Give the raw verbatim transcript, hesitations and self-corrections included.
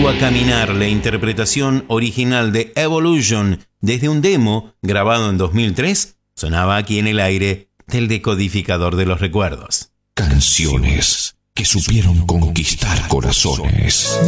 a caminar la interpretación original de Evolution desde un demo grabado en dos mil tres, sonaba aquí en el aire del decodificador de los recuerdos. Canciones que supieron conquistar corazones.